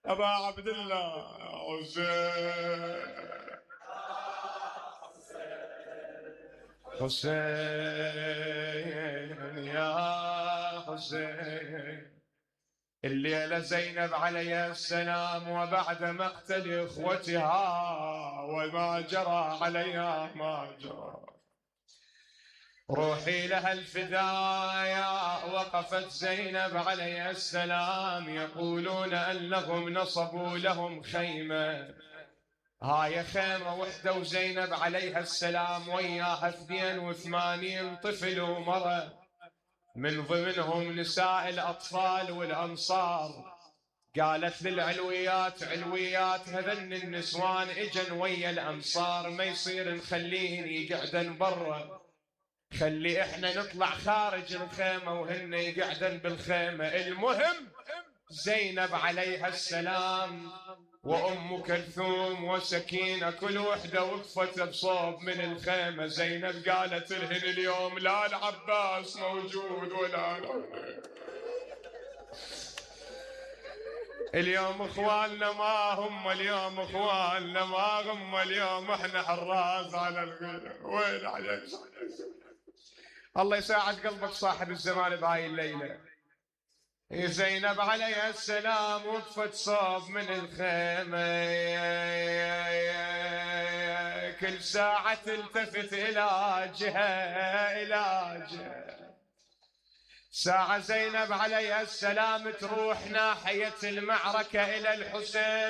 أبا عبد الله حسين حسين يا حسين. الليلة زينب عليها السلام وبعد مقتل إخوتها وما جرى عليها ما جرى، روحي لها الفدايا. وقفت زينب عليها السلام، يقولون أنهم نصبوا لهم خيمة، هاي خيمة وحدة وزينب عليها السلام وياها 82 طفل ومرأة، من ضمنهم نساء الأطفال والأنصار. قالت للعلويات علويات هذن النسوان اجن ويا الأنصار، ما يصير نخليهن يقعدن برا، خلي احنا نطلع خارج الخيمة وهن يقعدن بالخيمة. المهم زينب عليها السلام وأم كلثوم وسكينة كل وحدة وقفت بصوب من الخيمة. زينب قالت لهن اليوم لا العباس موجود ولا اليوم اخواننا ما هم، اليوم اخواننا ما هم، اليوم احنا حراس على الغير. وين عليك الله يساعد قلبك صاحب الزمان بهاي الليلة. زينب عليها السلام وقفت صوب من الخيمة، كل ساعة تلتفت إلى جهة إلى جهة. ساعة زينب عليها السلام تروح ناحية المعركة إلى الحسين